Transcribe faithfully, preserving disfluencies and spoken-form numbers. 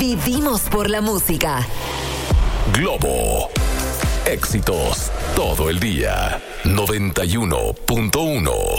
Vivimos por la música. Globo. Éxitos todo el día. noventa y uno punto uno.